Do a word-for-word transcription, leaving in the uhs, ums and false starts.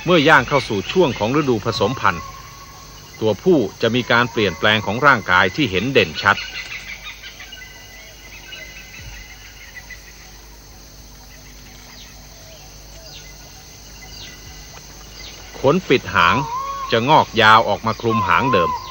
เมื่อย่างเข้าสู่ช่วงของฤดูผสมพันธุ์ตัวผู้จะมีการเปลี่ยนแปลงของร่างกายที่เห็นเด่นชัดขนปิดหางจะงอกยาวออกมาคลุมหางเดิม